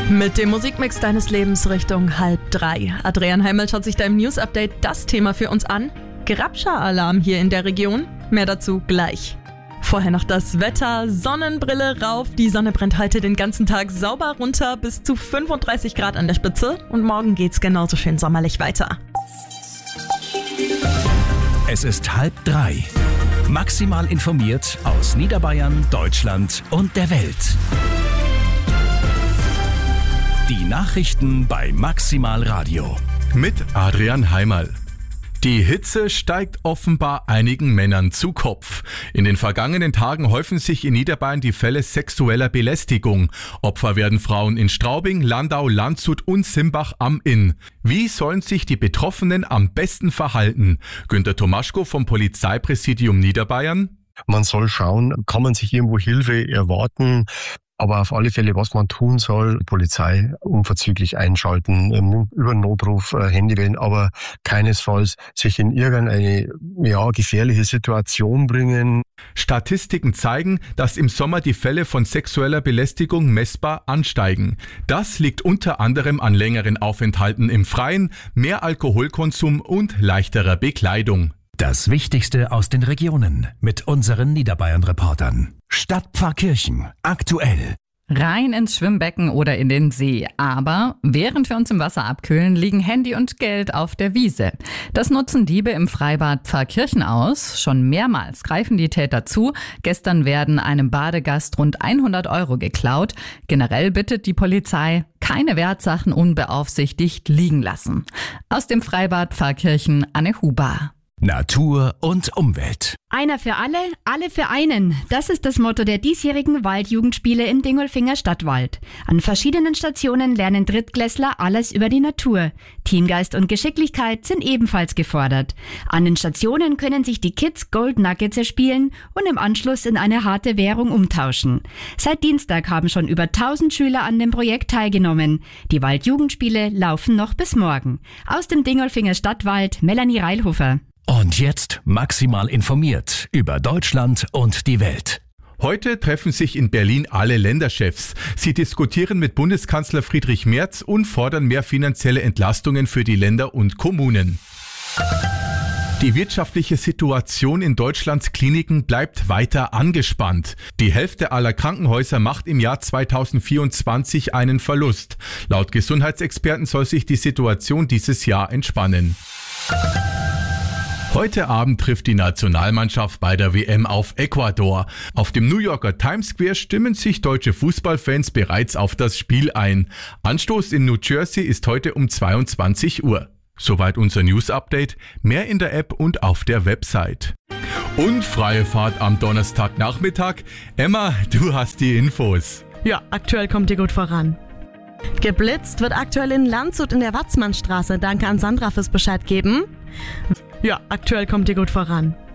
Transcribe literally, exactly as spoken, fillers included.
Mit dem Musikmix deines Lebens Richtung halb drei. Adrian Heimel schaut sich da im News-Update das Thema für uns an. Grabscher-Alarm hier in der Region. Mehr dazu gleich. Vorher noch das Wetter, Sonnenbrille rauf. Die Sonne brennt heute den ganzen Tag sauber runter, bis zu fünfunddreißig Grad an der Spitze. Und morgen geht's genauso schön sommerlich weiter. Es ist halb drei. Maximal informiert aus Niederbayern, Deutschland und der Welt. Die Nachrichten bei Maximal Radio. Mit Adrian Heimerl. Die Hitze steigt offenbar einigen Männern zu Kopf. In den vergangenen Tagen häufen sich in Niederbayern die Fälle sexueller Belästigung. Opfer werden Frauen in Straubing, Landau, Landshut und Simbach am Inn. Wie sollen sich die Betroffenen am besten verhalten? Günter Tomaschko vom Polizeipräsidium Niederbayern. Man soll schauen, kann man sich irgendwo Hilfe erwarten? Aber auf alle Fälle, was man tun soll, Polizei unverzüglich einschalten, über Notruf Handy wählen, aber keinesfalls sich in irgendeine ja, gefährliche Situation bringen. Statistiken zeigen, dass im Sommer die Fälle von sexueller Belästigung messbar ansteigen. Das liegt unter anderem an längeren Aufenthalten im Freien, mehr Alkoholkonsum und leichterer Bekleidung. Das Wichtigste aus den Regionen mit unseren Niederbayern-Reportern. Stadtpfarrkirchen, aktuell. Rein ins Schwimmbecken oder in den See. Aber während wir uns im Wasser abkühlen, liegen Handy und Geld auf der Wiese. Das nutzen Diebe im Freibad Pfarrkirchen aus. Schon mehrmals greifen die Täter zu. Gestern werden einem Badegast rund hundert Euro geklaut. Generell bittet die Polizei, keine Wertsachen unbeaufsichtigt liegen lassen. Aus dem Freibad Pfarrkirchen Anne Huber. Natur und Umwelt. Einer für alle, alle für einen. Das ist das Motto der diesjährigen Waldjugendspiele im Dingolfinger Stadtwald. An verschiedenen Stationen lernen Drittklässler alles über die Natur. Teamgeist und Geschicklichkeit sind ebenfalls gefordert. An den Stationen können sich die Kids Gold Nuggets erspielen und im Anschluss in eine harte Währung umtauschen. Seit Dienstag haben schon über tausend Schüler an dem Projekt teilgenommen. Die Waldjugendspiele laufen noch bis morgen. Aus dem Dingolfinger Stadtwald, Melanie Reilhofer. Und jetzt maximal informiert über Deutschland und die Welt. Heute treffen sich in Berlin alle Länderchefs. Sie diskutieren mit Bundeskanzler Friedrich Merz und fordern mehr finanzielle Entlastungen für die Länder und Kommunen. Die wirtschaftliche Situation in Deutschlands Kliniken bleibt weiter angespannt. Die Hälfte aller Krankenhäuser macht im Jahr zweitausendvierundzwanzig einen Verlust. Laut Gesundheitsexperten soll sich die Situation dieses Jahr entspannen. Heute Abend trifft die Nationalmannschaft bei der W M auf Ecuador. Auf dem New Yorker Times Square stimmen sich deutsche Fußballfans bereits auf das Spiel ein. Anstoß in New Jersey ist heute um zweiundzwanzig Uhr. Soweit unser News-Update. Mehr in der App und auf der Website. Und freie Fahrt am Donnerstagnachmittag. Emma, du hast die Infos. Ja, aktuell kommt ihr gut voran. Geblitzt wird aktuell in Landshut in der Watzmannstraße. Danke an Sandra fürs Bescheid geben. Ja, aktuell kommt ihr gut voran.